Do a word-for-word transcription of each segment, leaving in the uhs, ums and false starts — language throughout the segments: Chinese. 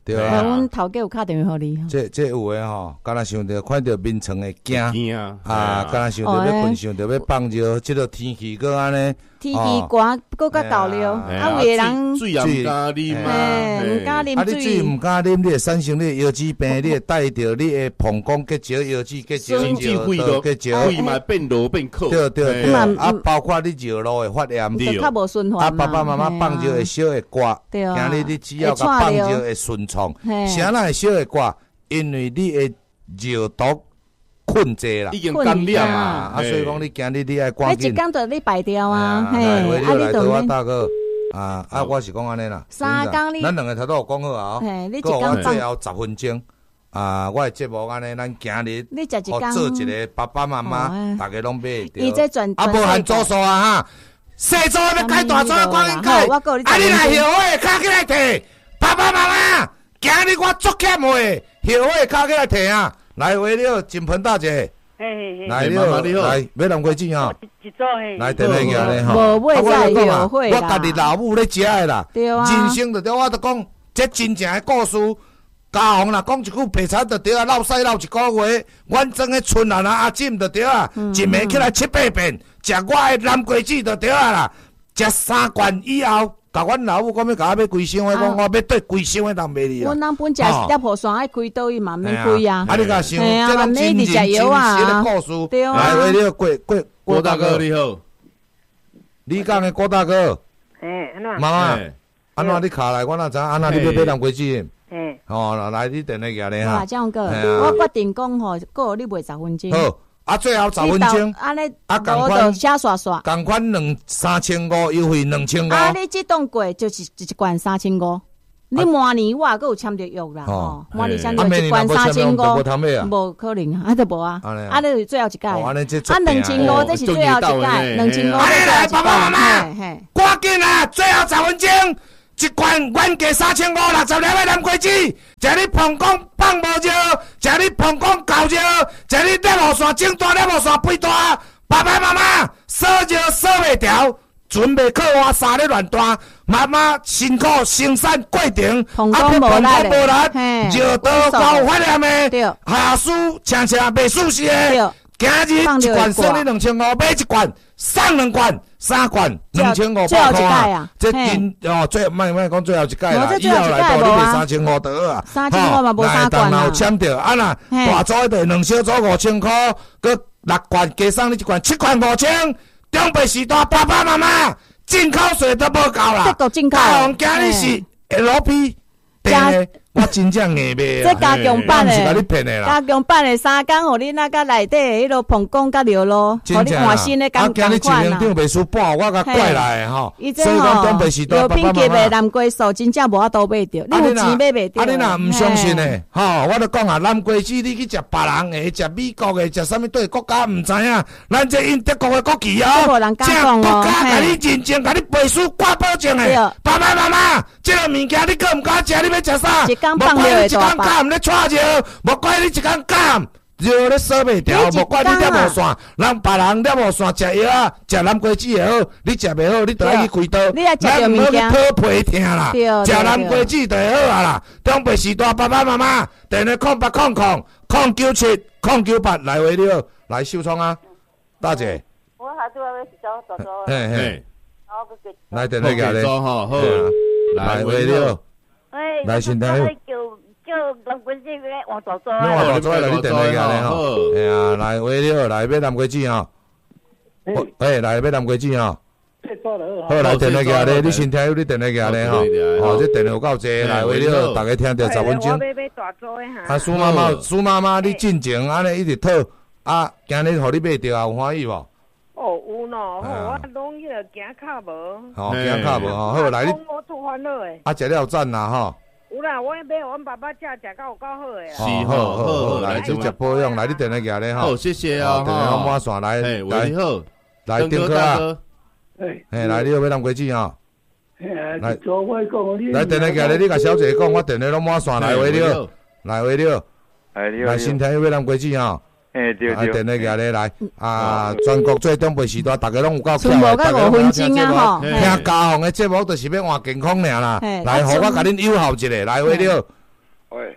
对啊。 阮头家有打电话互你。 这这有诶吼，敢若想着看到眠床会惊啊， 啊，敢若想着要困，想着要放尿，即个天气搁安尼。 天气寒，搁较倒流，啊，有诶人水也毋敢啉嘛， 毋敢啉水。 啊，你水毋敢啉，你会产生你诶腰子病，你会带着你诶膀胱结石、腰子结石、 甚至肺都结石， 肺嘛变落变苦。 对对对，啊，包括你尿路会发炎， 就较无循环嘛。 啊，爸爸妈妈放尿会小会刮，今日你只要甲放尿会顺畅，啥人会小会刮？因为你诶尿毒。困济啦， 已经感染嘛， 啊，所以讲你今日你爱赶紧， 一工就你排掉啊， 嘿，啊，你就我大哥，啊啊，我是讲安尼啦， 三工你， 咱两个头都有讲好啊， 嘿，你一工工最后十分钟，啊，我的节目安尼，咱今日， 你食一工， 做一个爸爸妈妈，大家拢买得伊这转， 啊，无限组数啊哈，细组要改大组要赶紧改，啊，你来后悔，卡起来摕，爸爸妈妈，今日我足欠话，后悔卡起来摕啊。来，为了金盆大姐，来了，来买两块钱哈， 一组嘿， 来电话个咧哈， 无买再后悔啦， 我家己老母咧食的啦， 对啊， 人生就对我都讲，这真正的故事。家红啦，讲一句白菜就对啊，闹屎闹一个月，阮庄的春兰啊阿婶就对啊，一暝起来七八遍，食我的南瓜子就对啊啦，食三罐以后。甲阮老母讲要甲我买规箱的，讲我要对规箱的人卖你啊！ 阮人本食一破山爱开刀伊嘛免开啊！ 啊，你甲想，这拢真真真实的故事。 对啊！ 来，为了郭郭郭大哥你好， 你讲的郭大哥， 哎，安怎？ 妈妈，安怎你卡来？我哪知？安怎你要买南瓜子？ 哎， 哦，来你电话过来哈。 啊，这样个，我决定讲吼，过你卖十分钟。 好。啊，最后十分钟， 安尼啊，共款写刷刷， 共款两三千五，优惠两千五。 啊，你这档过就是一罐三千五，你明年我还有签着约啦，吼，明年签着一罐三千五，无可能啊，啊都无啊，啊，你最后一届，啊，两千五这是最后一届，两千五这是最后一届，嘿， 赶紧啊，最后十分钟。一罐原价三千五六十粒的南瓜子，食你膀胱放无尿，食你膀胱搞尿，食你尿毛线整大尿毛线肥大，爸爸妈妈烧尿烧袂调，准备靠我三日乱大，妈妈辛苦生产过程， 膀胱无力， 尿道高发炎的，下属请请袂舒适的。今日一罐送你两千五，买一罐送两罐，三罐两千五百块啊！这今哦最卖卖讲最后一届啦，以后来到你卖三千五得啊！ 三千五嘛无三罐啊！签着啊啦，大组的两小组五千块，佮六罐加送你一罐，七罐五千。中北时代爸爸妈妈进口税都无够啦！ 这个进口， 今日是 L P 加。我真正硬卖啊！这加强版的， 加强版的三工，互你那个内底迄落膀胱甲尿路，互你换新的感觉款啦。 啊，今日一两袂输半，我甲怪来吼。 伊这吼有品级的南瓜素，真正无法度买着，你有钱买袂着。 啊，你若毋相信呢？吼，我都讲啊，南瓜子你去食别人的，食美国的，食啥物对国家毋知影，咱这因德国的国旗哦，正国家甲你认证，甲你背书挂保证的。爸爸妈妈，这个物件你敢毋敢食？你要食啥？无怪你一工干咧带尿，无怪你一工干尿咧烧袂调，无怪你尿无线，人别人尿无线食药啊，食南瓜子也好，你食袂好，你就爱去开刀，咱唔好去讨皮疼啦，食南瓜子就好啊啦。中北时代爸爸妈妈，电话空八空空空九七空九八来回了，来秀窗啊，大姐。 我下拄要是走走走。 嘿嘿。来电话过来。 好，好， 来回了。来先听。 叫叫南瓜子个换大组。 你换大组来，你电话过来吼。哎呀，来回了，来买南瓜子吼。哎，来买南瓜子吼。好，来电话过来，你先听有你电话过来吼。哦，这电话有够济，来回了，大家听着十分钟。 我买买大组的哈。 啊，苏妈妈，苏妈妈，你进前安尼一直讨，啊，今日互你买着啊，有欢喜无？ 哦，有喏，我拢迄个行卡无。 哦，行卡无吼，好来你。 我做烦恼诶。 啊，食了赞啦吼。 有啦，我买阮爸爸食食到有够好诶。 是好好好， 来就食保养，来你电话过来吼。 好，谢谢啊。 电话满线来， 来你好， 来丁哥啊。哎，来你要买南瓜子吼。 来，做我讲， 来电话过来，你甲小姐讲，我电话拢满线来回了，来回了。 哎，你好。 来先听要买南瓜子吼。 哎，对对， 电话过来来啊！全国最中北时代，大家拢有够巧的，大家拢有听节目， 听家红的节目，就是要换健康尔啦。来，互我甲恁友好一下，来回了，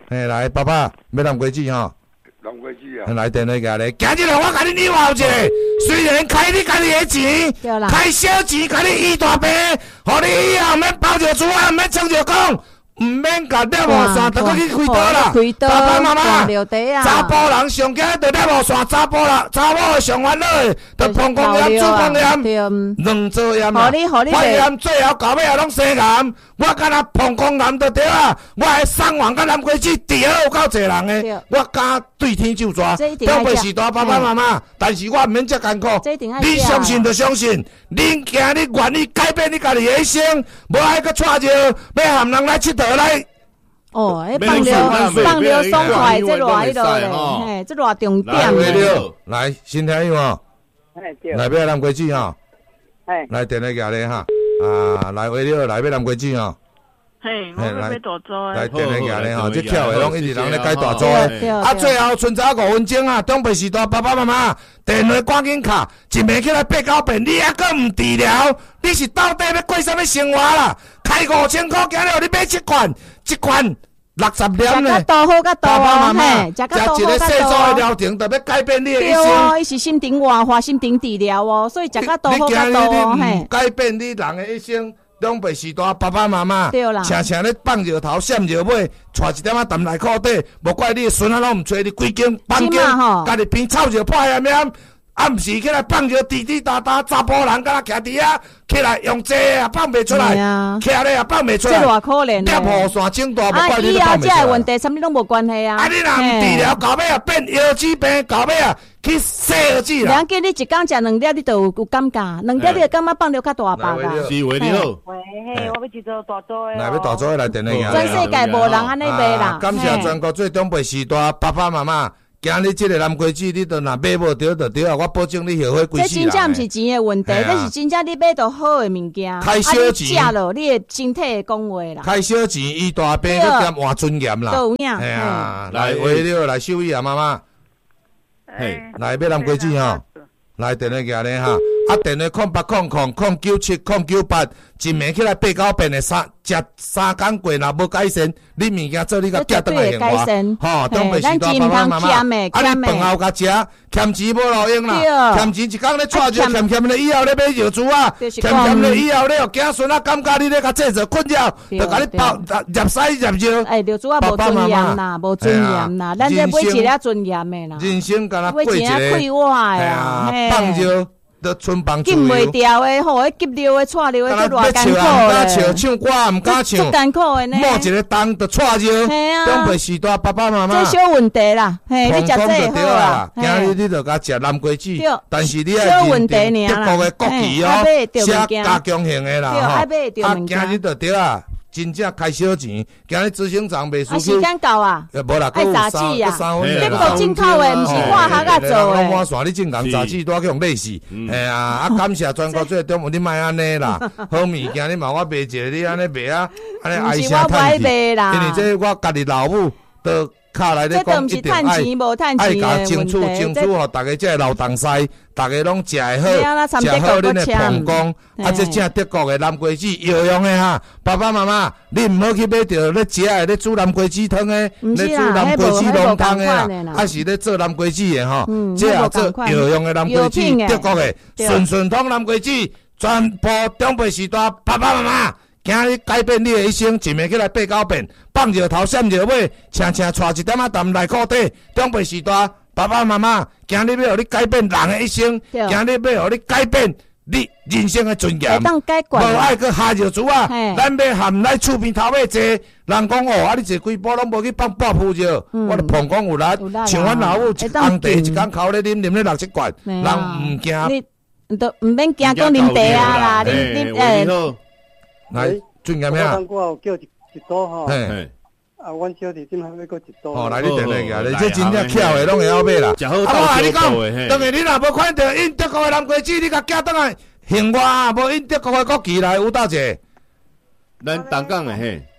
嘿，来，爸爸，要南瓜子吼。 南瓜子啊。 来电话甲你，今日我甲你扭后者，虽然开你家己的钱，开小钱，甲你医大病，互你以后免包着厝啊，免撑着讲，毋免甲了无线，就去开刀啦。爸爸妈妈，查甫人上惊着了无线，查甫人查某上烦恼的，着膀胱炎、子宫炎、两座炎啦。肺炎最后到尾也拢生癌，我敢若膀胱炎着对啊！我的送完甲南瓜子治好有够侪人的，我敢对天就抓。长辈时代爸爸妈妈，但是我毋免遮艰苦。你相信就相信，恁惊你愿意改变你家己的一生，无爱搁带着要含人来佚佗来。 哦，迄放流放流爽快，这偌迄落咧，嘿，这偌重点咧。 来，新听友哦，来买南瓜子吼，来电话甲你哈，啊，来为了来买南瓜子吼。 嘿，我要买大租来电话甲你吼，这巧的拢一直人咧改大租的，啊，最后剩才五分钟啊，长辈时代爸爸妈妈电话赶紧卡，一暝起来八九遍，你还阁唔治疗，你是到底要过什么生活啦？开五千块，今日你买一罐，一罐。六十年呢， 爸爸妈妈，食一个细组的疗程，特别改变你的一生。 对哦，伊是心庭活化、心庭治疗哦，所以食较多好较多哦。嘿， 改变你人的一生，长辈时代爸爸妈妈，常常咧放热头、闪热尾，带一点仔淡内裤底，无怪你的孙仔拢唔找你，规间房间，家己边臭热破炎炎。暗时起来放着滴滴答答，查甫人敢若徛伫遐，起来用坐啊放袂出来，徛咧也放袂出来， 这偌可怜咧！贴雨伞整大，无怪你都放袂出来。 啊，以后这问题啥物拢无关系啊！ 啊，你若唔治疗，到尾啊变腰子病，到尾啊去洗耳子啦。 两叫你一工食两粒，你就有有感觉；两粒你就感觉放着较大包噶。 是为你好。 喂，嘿，我要一做大租的。 来要大租的来电话。 全世界无人安尼卖啦。 感谢全国最长辈时代爸爸妈妈。今日这个南瓜子，你都若买无着就对啊！我保证你后悔几世人。 这真正毋是钱的问题，这是真正你买到好的物件。 开小钱， 食了你的身体会讲话啦。 开小钱，医大病，佮兼换尊严啦。 都有影。 哎呀，来为了来秀伊啊，妈妈。嘿，来买南瓜子吼，来电话给你哈。啊，电话空八空空空九七空九八，一暝起来八九遍的三食三工过，若无改善，你物件做你甲寄倒来现活，吼，长辈时代爸爸妈妈，啊，你饭后甲食，欠钱无路用啦，欠钱一工咧带着，欠欠咧以后咧买药珠啊，欠欠咧以后咧，囝孙啊感觉你咧甲制造困扰，就甲你包入屎入药。 哎，药珠啊无尊严啦，无尊严啦，咱这买一粒尊严的啦， 人生敢若过一个， 开我的啊，放药。都春帮自由， 禁袂掉的，吼，迄急流的、错流的，这偌艰苦的。 唔敢唱，唱歌唔敢唱， 足艰苦的呢。 摸一个灯就错着，长辈时代爸爸妈妈。 这小问题啦，嘿，你食这好啦。 今日你就甲食南瓜子，但是你要认定德国的国旗哦，写加强型的啦，吼。啊，今日就对啊。真正开小钱，今日执行长秘书。啊， 时间够啊！ 无啦， 爱杂志啊， 德国进口的，毋是化学啊做的。 我线你正讲杂志都要去用类似，哎呀，啊感谢全国最中，你莫安尼啦，好物件你嘛我卖一个，你安尼卖啊，安尼爱声叹气。因为这我家己老母都卡来咧讲，一定爱爱甲争取争取吼，大家这老东西，大家拢食会好，食好恁的膀胱，啊，这正德国的南瓜子有用的哈，爸爸妈妈，你唔好去买着咧食的咧煮南瓜子汤的，咧煮南瓜子浓汤的啦，还是咧做南瓜子的吼，这也做有用的南瓜子，德国的顺顺通南瓜子，全部长辈时代爸爸妈妈。今日改变你的一生，一暝起来八九遍，放热头、闪热尾，轻轻带一点仔淡内裤底。长辈时代，爸爸妈妈，今日要互你改变人的一生，今日要互你改变你人生的尊严。无爱去下药珠啊，咱要含来厝边头尾坐。人讲哦，啊你坐几步拢无去放半铺药，我著膀胱有力，像阮老母一工茶一工口咧啉啉咧六七罐，人唔惊。 你都唔免惊讲啉茶啊啦，你你诶。 来，尊严咩啊？ 我叫一一刀吼。嘿。啊，阮小弟今还要搁一刀。哦， 来你电话个，你这真正巧的拢会晓买啦。啊，我甲你讲，当然你若无看到印德国的南瓜子，你甲寄倒来，幸我啊，无印德国的国旗来有倒者。 咱东港的嘿。 我要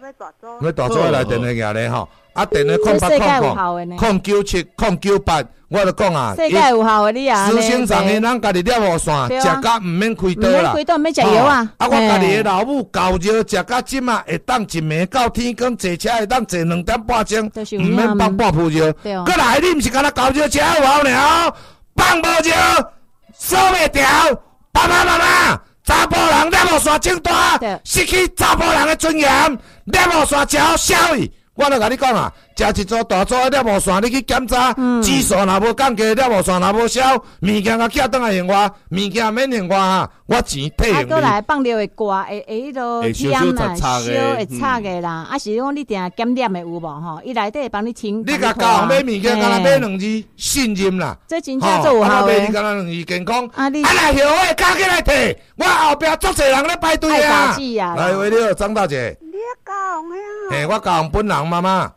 要大组来电话举咧吼，啊电话空八空空空九七空九八，我就讲啊， 世界有效的你啊， 执行长的咱家己了无线，食甲毋免开刀啦， 开刀免食药啊。 啊，我家己的老母够热，食甲即嘛会当一暝到天光，坐车会当坐两点半钟，毋免放半铺热。过来你毋是干那够热，食有效尔，放无热，锁袂掉，爸爸妈妈。查甫人了无线种大，失去查甫人的尊严，了无线食好消息。我著甲你讲啊，食一组大组的了无线，你去检查，指数若无降低，了无线若无消，物件甲寄倒来还我，物件免还我哈，我钱退还你。 啊，过来放尿会挂，会会迄落黏啦，烧会擦的啦。啊，是讲你定检验的有无吼？伊内底会帮你清。 你甲教人买物件，敢若买两字信任啦。 这真正做有效的。啊，买你敢若两字健康。啊，你啊来后尾加起来摕，我后壁足侪人咧排队啊。来，为你张大姐。 你教人呀？ 嘿，我教人本人妈妈。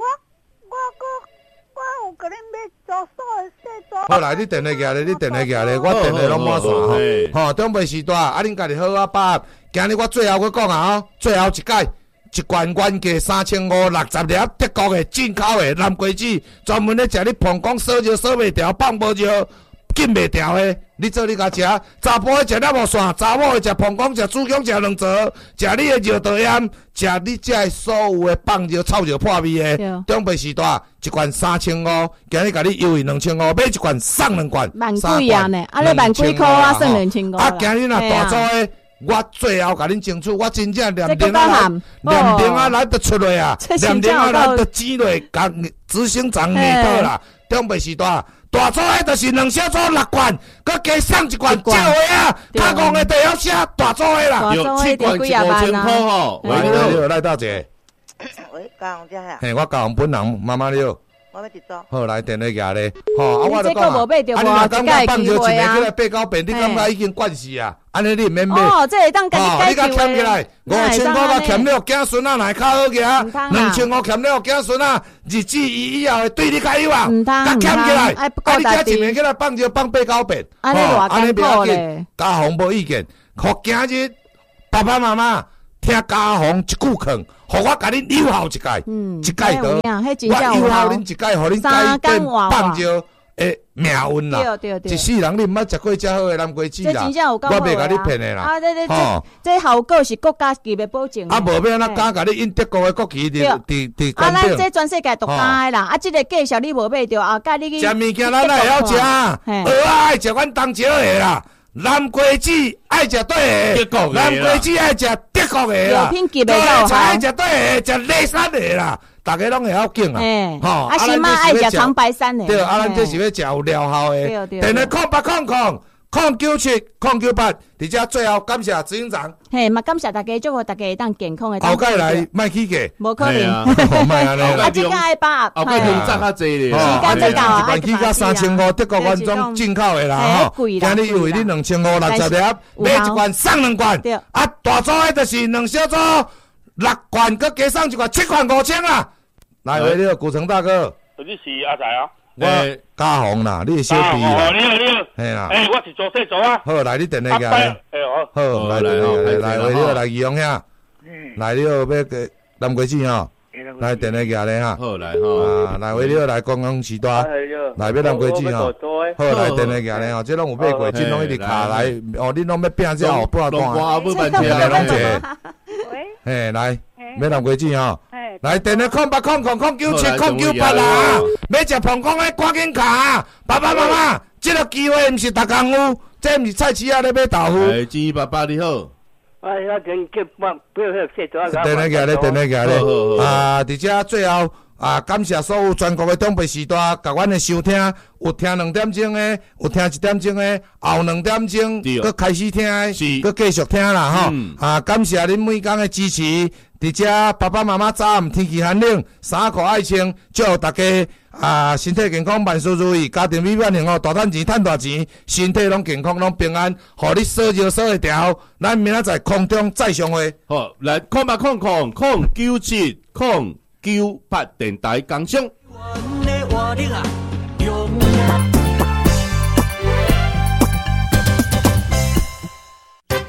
可能要做所细做。 好来，你电话举咧，你电话举咧，我电话拢满线吼。吼，中北时代，啊，恁家己好啊把。今日我最后我讲啊吼，最后一届一罐原价三千五六十粒德国的进口的蓝龟子，专门咧食你膀胱烧热烧袂掉，放无热紧袂掉的。你做你家食，查甫的食了无线，查某的食膀胱、食子宫、食两槽，食你的热导炎，食你这所有的放热、臭热、破味的。中北时代一罐三千五，今日甲你优惠两千五，买一罐送两罐。 万几啊呢？啊，你万几块啊？送两千五。 啊，今日若大组的，我最后甲恁争取，我真正连电啊，连电啊来得出来啊，连电啊来得挤落，甲执行长下倒啦。中北时代。大组诶，就是两小组六罐，佮加送一罐照的啊！加工的地方写大组的啦， 有七罐一五千块吼。 喂，你好，赖大姐。 喂，教人家呀？ 嘿，我教人本人，妈妈你好。 我要一组。 好，来电话举咧。吼，啊，我就讲啊，啊，你若感觉放招一个起来八九遍，你感觉已经惯势啊？安尼你毋免买。 哦，这会当家己解决。 你甲欠起来，五千块甲欠了囝孙仔来较好个啊，两千五欠了囝孙仔，日子以以后会对你较有啊。甲欠起来，啊，你家一年起来放招放八九遍， 安尼偌艰苦咧。 家红无意见，互今日爸爸妈妈听家红一句劝。互我甲恁友好一届，一届得，我友好恁一届，互恁改变放招的命运啦。一世人你毋捌食过遮好的蓝龟子啦，我袂甲你骗的啦。 啊，这这这这效果是国家级的保证。 啊，无要安怎敢甲你印德国的国旗伫伫伫啊，咱这全世界独家的啦。啊，这个介绍你无买着啊，甲你去。 食物件咱也会晓食，蚵仔爱食阮东石的啦。蓝龟子爱食对的，蓝龟子爱食德国的啦，高菜爱食对的，食雷山的啦，大家拢会晓敬啊。 吼，啊，是嘛爱食长白山的。 对，啊，咱这是要食有疗效的。电话空八空空空九七空九八，伫遮最后感谢执行长。 嘿，嘛感谢大家，祝福大家当健康的。 后盖来卖起价， 无可能。 卖安尼啦。 啊，这个爱把， 后盖用赚较济咧。 时间最到啊， 一罐起价三千五，德国原装进口的啦，吼。今日优惠你两千五六十粒，买一罐送两罐。啊，大组的就是两小组六罐，佮加送一罐，七罐五千啦。来，喂，你好，古城大哥。 你是阿财啊？ 我嘉宏啦，你是小弟啦。 哦，你好，你好。 嘿啦。 诶，我是做细组啊。 好，来你电话来。 诶， 好。好，来来来来，喂，你好，来义勇兄。嗯。来，你好，要个蓝龟子吼。来电话来咧哈。 好，来吼。 啊，来，喂，你好，来公共时代。来，要蓝龟子吼。好，来电话来咧吼，这拢有买过，这拢一直卡来。哦，你拢要变这哦，不然讲。 我不办这个拢这。 喂。 嘿，来，要蓝龟子吼。来电话空八空空空九七空九八啦！要食膀胱的赶紧卡！爸爸妈妈，这个机会唔是逐工有，这唔是菜市仔咧买豆腐。 哎，金爸爸你好。 哎呀，真叫帮不要说多啊！ 电话过来，电话过来。啊，伫遮最后啊，感谢所有全国的长辈时代，甲阮的收听，有听两点钟的，有听一点钟的，后两点钟佮开始听的，佮继续听啦吼。啊，感谢恁每工的支持。伫遮爸爸妈妈早暗天气寒冷，衫裤爱穿，祝大家啊身体健康，万事如意，家庭美满幸福，大赚钱，赚大钱，身体拢健康，拢平安，互你烧热烧会调。咱明仔载空中再相会。 好，来空八空空空九七空九八电台工商。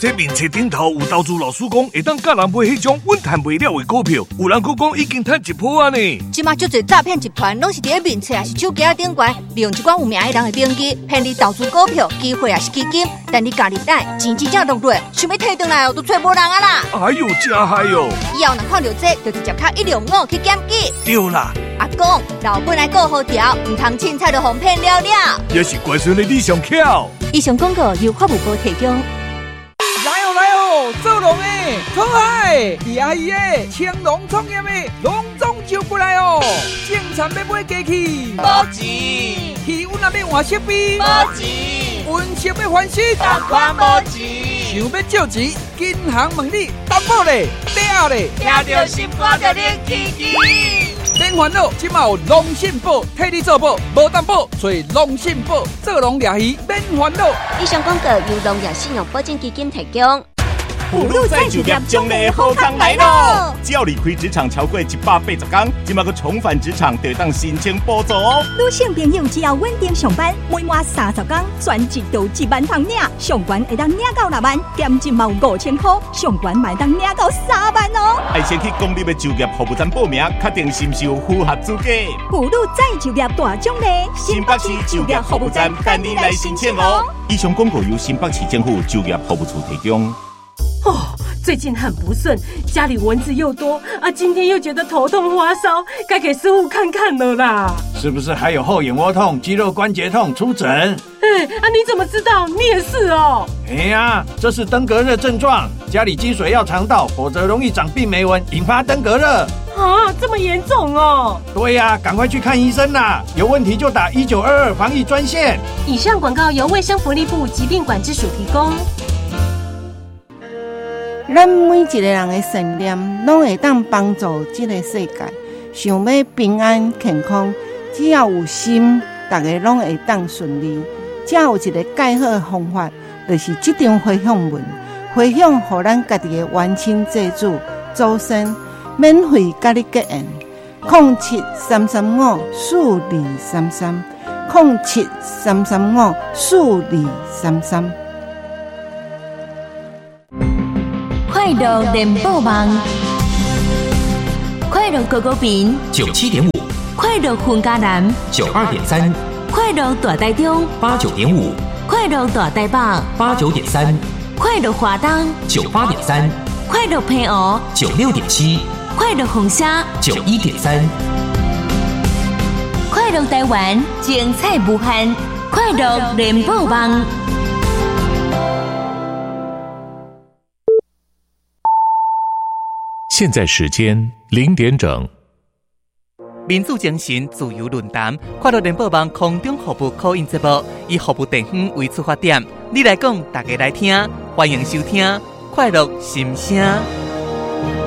这面册顶头有投资老师讲，会当教人买迄种稳赚袂了的股票，有人佫讲已经赚一波啊呢。 即马足侪诈骗集团拢是伫咧面册也是手机仔顶悬，利用一寡有名的人的名义骗你投资股票，机会也是基金，但你家己等钱真正落落，想要摕回来哦，都找无人啊啦。 哎呦，真害哦！ 以后若看到这，就直接敲一六五去检举。 对啦。 阿公，老本来顾好条，唔通凊彩就哄骗了了。 也是乖孙的你上巧。 以上广告由法务部提供。 来哦来哦，做龙的、创海、牙医的、青龙创业的，隆重就过来哦！种田要买机器， 无钱； 气温也要换设备， 无钱； 温室要翻新， 同款无钱。 想要借钱，银行问你担保嘞、抵嘞， 听到心肝就灵起起。 免烦恼，即马有龙信保替你做保，无担保，所以龙信保做龙掠鱼免烦恼。 以上广告由龙岩信用保证基金提供。 普鲁再就业将来好康来咯！只要离开职场超过一百八十天，即马个重返职场就当申请补助哦。 女性朋友只要稳定上班，每满三十天，全职都一万通领，上悬会当领到六万，减一毛五千块，上悬买当领到三万哦。 爱先去公立的就业服务站报名，确定是不是有符合资格。 普鲁再就业大奖励， 新北市就业服务站等你来申请哦。以上广告由新北市政府就业服务处提供。 哦，最近很不顺，家里蚊子又多啊，今天又觉得头痛发烧，该给师傅看看了啦。 是不是还有后眼窝痛、肌肉关节痛？出诊。 哎啊，你怎么知道？你也是哦。 哎呀，这是登革热症状，家里积水要肠道，否则容易长病媒蚊，引发登革热。 啊，这么严重哦。 对呀，赶快去看医生啦！有问题就打一九二二防疫专线。 以上广告由卫生福利部疾病管制署提供。 咱每一个人的信念，拢会当帮助这个世界。想要平安健康，只要有心，大家拢会当顺利。只有一个介好的方法，就是这张回向文，回向予咱家己的冤亲债主、祖先，免费甲你结缘。零七三三五四二三三，零七三三五四二三三。 快乐联播网，快乐狗狗饼九七点五， 快乐混家男九二点三， 快乐大台中八九点五， 快乐大台北八九点三， 快乐华东九八点三， 快乐平湖九六点七， 快乐红沙九一点三， 快乐台湾精彩无限，快乐联播网。 现在时间零点整。 民主精神自由论坛，快乐联播网空中服务call in节目，以服务地方为出发点，你来讲，大家来听，欢迎收听快乐心声。